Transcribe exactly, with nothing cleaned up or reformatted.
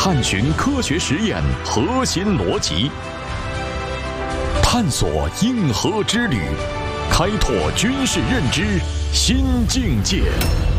探寻科学实验核心逻辑，探索硬核之旅，开拓军事认知新境界。